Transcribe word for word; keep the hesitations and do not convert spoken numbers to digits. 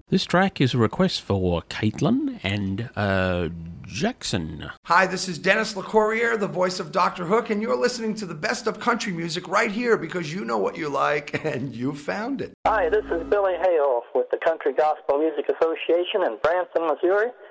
This track is a request for Caitlin and uh, Jackson. Hi, this is Dennis LeCourrier, the voice of Doctor Hook, and you're listening to the best of country music right here because you know what you like and you found it. Hi, this is Billy Hayhoff with the Country Gospel Music Association in Branson, Missouri.